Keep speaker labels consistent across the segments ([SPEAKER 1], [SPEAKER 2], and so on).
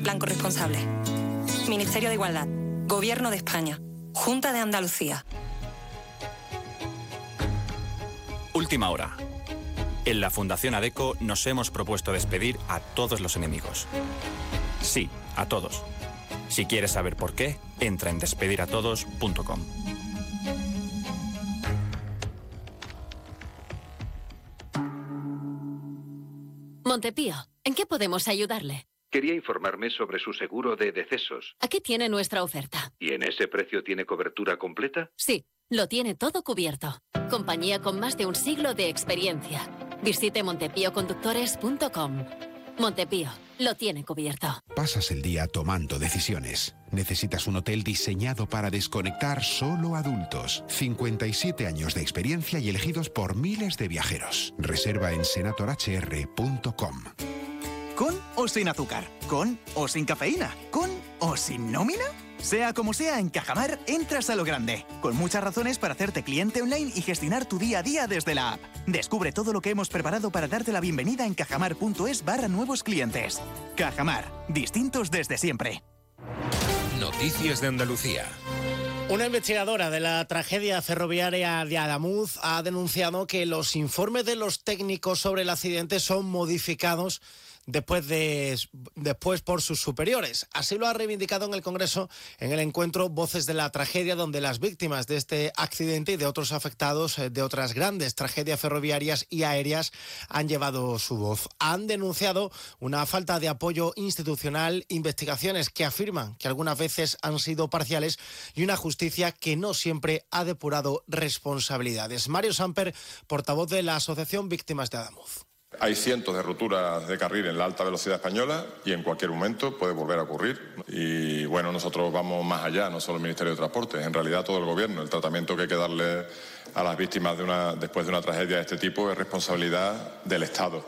[SPEAKER 1] plan corresponsable. Ministerio de Igualdad, Gobierno de España, Junta de Andalucía.
[SPEAKER 2] Última hora. En la Fundación ADECO nos hemos propuesto despedir a todos los enemigos. Sí, a todos. Si quieres saber por qué, entra en despediratodos.com.
[SPEAKER 3] Montepío, ¿en qué podemos ayudarle?
[SPEAKER 4] Quería informarme sobre su seguro de decesos.
[SPEAKER 3] Aquí tiene nuestra oferta.
[SPEAKER 4] ¿Y en ese precio tiene cobertura completa?
[SPEAKER 3] Sí, lo tiene todo cubierto. Compañía con más de un siglo de experiencia. Visite montepíoconductores.com. Montepío, lo tiene cubierto.
[SPEAKER 5] Pasas el día tomando decisiones. Necesitas un hotel diseñado para desconectar solo adultos. 57 años de experiencia y elegidos por miles de viajeros. Reserva en senatorhr.com.
[SPEAKER 6] ¿Con o sin azúcar? ¿Con o sin cafeína? ¿Con o sin nómina? Sea como sea, en Cajamar entras a lo grande, con muchas razones para hacerte cliente online y gestionar tu día a día desde la app. Descubre todo lo que hemos preparado para darte la bienvenida en cajamar.es/nuevos clientes. Cajamar, distintos desde siempre.
[SPEAKER 7] Noticias de Andalucía.
[SPEAKER 8] Una investigadora de la tragedia ferroviaria de Adamuz ha denunciado que los informes de los técnicos sobre el accidente son modificados después por sus superiores. Así lo ha reivindicado en el Congreso en el encuentro Voces de la Tragedia, donde las víctimas de este accidente y de otros afectados de otras grandes tragedias ferroviarias y aéreas han llevado su voz. Han denunciado una falta de apoyo institucional, investigaciones que afirman que algunas veces han sido parciales y una justicia que no siempre ha depurado responsabilidades. Mario Samper, portavoz de la Asociación Víctimas de Adamuz.
[SPEAKER 9] Hay cientos de rupturas de carril en la alta velocidad española y en cualquier momento puede volver a ocurrir. Y bueno, nosotros vamos más allá, no solo el Ministerio de Transporte, en realidad todo el Gobierno. El tratamiento que hay que darle a las víctimas después de una tragedia de este tipo es responsabilidad del Estado.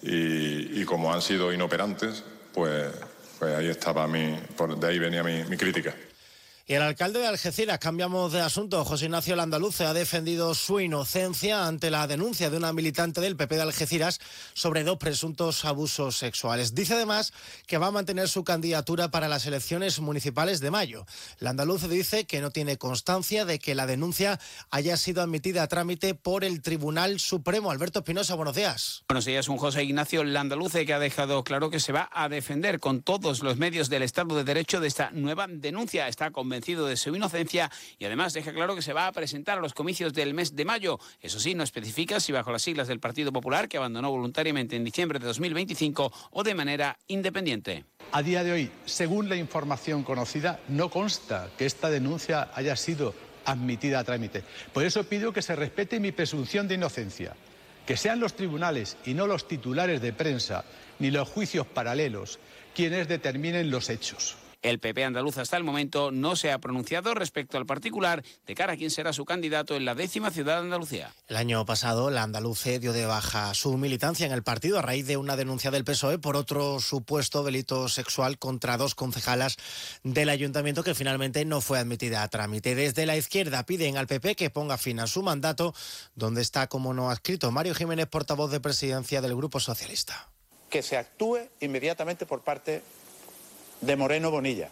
[SPEAKER 9] Y como han sido inoperantes, pues ahí estaba de ahí venía mi crítica.
[SPEAKER 8] Y el alcalde de Algeciras, cambiamos de asunto, José Ignacio Landaluce, ha defendido su inocencia ante la denuncia de una militante del PP de Algeciras sobre 2 presuntos abusos sexuales. Dice además que va a mantener su candidatura para las elecciones municipales de mayo. Landaluce dice que no tiene constancia de que la denuncia haya sido admitida a trámite por el Tribunal Supremo. Alberto Espinosa, buenos días.
[SPEAKER 10] Buenos días, un José Ignacio Landaluce que ha dejado claro que se va a defender con todos los medios del Estado de Derecho de esta nueva denuncia. Está convencido de su inocencia y además deja claro que se va a presentar a los comicios del mes de mayo. Eso sí, no especifica si bajo las siglas del Partido Popular, que abandonó voluntariamente en diciembre de 2025, o de manera independiente.
[SPEAKER 11] A día de hoy, según la información conocida, no consta que esta denuncia haya sido admitida a trámite. Por eso pido que se respete mi presunción de inocencia, que sean los tribunales y no los titulares de prensa ni los juicios paralelos quienes determinen los hechos.
[SPEAKER 10] El PP andaluz hasta el momento no se ha pronunciado respecto al particular de cara a quién será su candidato en la 10ª ciudad de Andalucía.
[SPEAKER 8] El año pasado, la Andaluce dio de baja su militancia en el partido a raíz de una denuncia del PSOE por otro supuesto delito sexual contra 2 concejalas del ayuntamiento que finalmente no fue admitida a trámite. Desde la izquierda piden al PP que ponga fin a su mandato, donde está como no adscrito Mario Jiménez, portavoz de presidencia del Grupo Socialista.
[SPEAKER 12] Que se actúe inmediatamente por parte de Moreno Bonilla.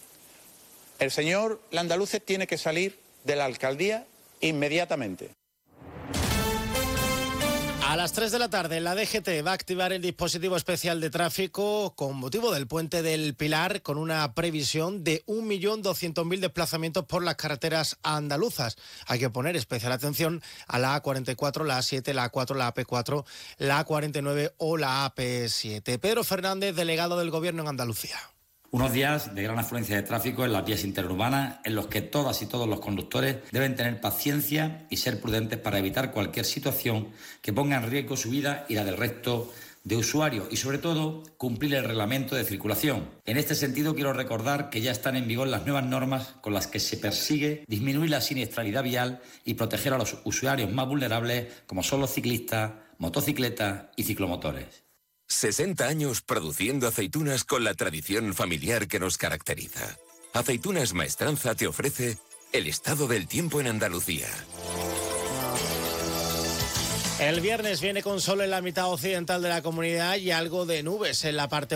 [SPEAKER 12] El señor Landaluce tiene que salir de la alcaldía inmediatamente.
[SPEAKER 8] A las 3 de la tarde, la DGT va a activar el dispositivo especial de tráfico con motivo del Puente del Pilar, con una previsión de 1.200.000 desplazamientos por las carreteras andaluzas. Hay que poner especial atención a la A44, la A7, la A4, la AP4, la A49 o la AP7. Pedro Fernández, delegado del Gobierno en Andalucía.
[SPEAKER 13] Unos días de gran afluencia de tráfico en las vías interurbanas en los que todas y todos los conductores deben tener paciencia y ser prudentes para evitar cualquier situación que ponga en riesgo su vida y la del resto de usuarios y, sobre todo, cumplir el reglamento de circulación. En este sentido, quiero recordar que ya están en vigor las nuevas normas con las que se persigue disminuir la siniestralidad vial y proteger a los usuarios más vulnerables, como son los ciclistas, motocicletas y ciclomotores.
[SPEAKER 7] 60 años produciendo aceitunas con la tradición familiar que nos caracteriza. Aceitunas Maestranza te ofrece el estado del tiempo en Andalucía.
[SPEAKER 8] El viernes viene con sol en la mitad occidental de la comunidad y algo de nubes en la parte